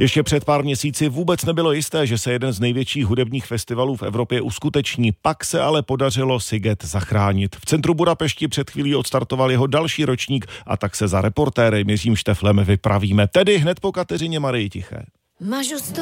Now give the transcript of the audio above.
Ještě před pár měsíci vůbec nebylo jisté, že se jeden z největších hudebních festivalů v Evropě uskuteční. Pak se ale podařilo Sziget zachránit. V centru Budapešti před chvílí odstartoval jeho další ročník a tak se za reportérem Jiřím Šteflem vypravíme. Tedy hned po Kateřině Marii Tiché.